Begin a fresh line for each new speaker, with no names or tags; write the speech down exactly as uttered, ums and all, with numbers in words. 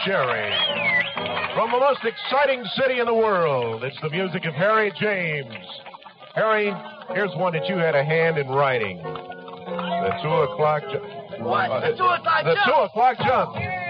Cherry. From the most exciting city in the world, it's the music of Harry James. Harry, here's one that you had a hand in writing. The two o'clock jump.
What? The two o'clock
the
jump?
The two o'clock jump.